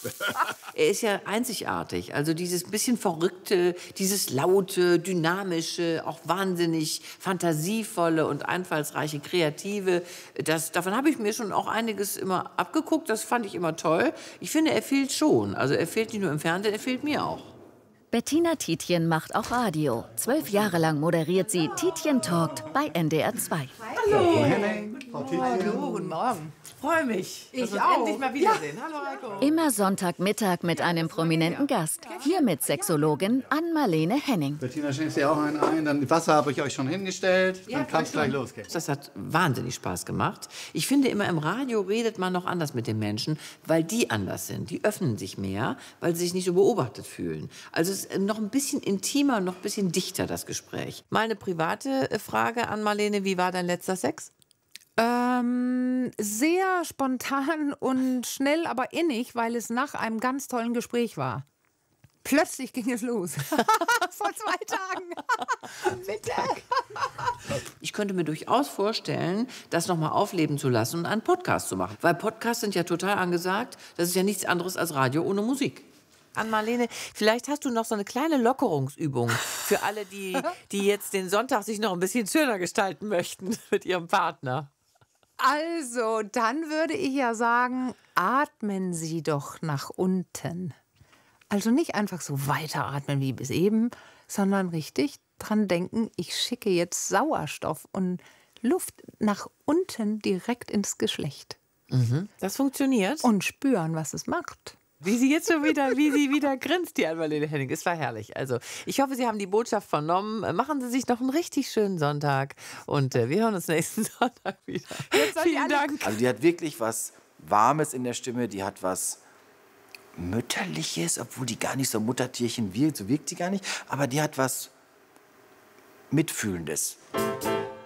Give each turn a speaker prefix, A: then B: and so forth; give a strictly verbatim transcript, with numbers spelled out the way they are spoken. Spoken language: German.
A: Er ist ja einzigartig. Also dieses bisschen Verrückte, dieses Laute, Dynamische, auch wahnsinnig fantasievolle und einfallsreiche, kreative. Das, davon habe ich mir schon auch einiges immer abgeguckt. Das fand ich immer toll. Ich finde, er fehlt schon. Also er fehlt nicht nur im Fernsehen, er fehlt mir auch.
B: Bettina Tietjen macht auch Radio. Zwölf Jahre lang moderiert sie Tietjen Talkt bei N D R zwei.
A: Hallo, Henning. Hallo, guten Morgen. Freue mich, dass wir uns endlich mal wiedersehen. Ja. Hallo, Heiko.
B: Immer Sonntagmittag mit einem prominenten Gast. Hier mit Sexologin Ann-Marlene Henning.
C: Bettina, schenkst dir auch einen ein? Dann Wasser habe ich euch schon hingestellt. Dann ja, kann es gleich losgehen.
A: Das hat wahnsinnig Spaß gemacht. Ich finde immer, im Radio redet man noch anders mit den Menschen, weil die anders sind. Die öffnen sich mehr, weil sie sich nicht so beobachtet fühlen. Also es ist noch ein bisschen intimer und noch ein bisschen dichter, das Gespräch. Mal eine private Frage an Marlene. Wie war dein letzter Sex?
D: Ähm, sehr spontan und schnell, aber innig, weil es nach einem ganz tollen Gespräch war. Plötzlich ging es los. Vor zwei Tagen. Bitte.
A: Ich könnte mir durchaus vorstellen, das noch mal aufleben zu lassen und einen Podcast zu machen. Weil Podcasts sind ja total angesagt. Das ist ja nichts anderes als Radio ohne Musik. Ann-Marlene, vielleicht hast du noch so eine kleine Lockerungsübung für alle, die, die jetzt den Sonntag sich noch ein bisschen schöner gestalten möchten mit ihrem Partner.
D: Also, dann würde ich ja sagen, atmen Sie doch nach unten. Also nicht einfach so weiteratmen wie bis eben, sondern richtig dran denken, ich schicke jetzt Sauerstoff und Luft nach unten direkt ins Geschlecht.
A: Mhm. Das funktioniert.
D: Und spüren, was es macht.
A: Wie sie jetzt schon wieder, wie sie wieder grinst, die Ann-Marlene Henning. Es war herrlich. Also, ich hoffe, Sie haben die Botschaft vernommen. Machen Sie sich noch einen richtig schönen Sonntag. Und äh, wir hören uns nächsten Sonntag wieder. Vielen Dank.
E: Also, die hat wirklich was Warmes in der Stimme. Die hat was Mütterliches, obwohl die gar nicht so Muttertierchen wirkt. So wirkt sie gar nicht. Aber die hat was Mitfühlendes.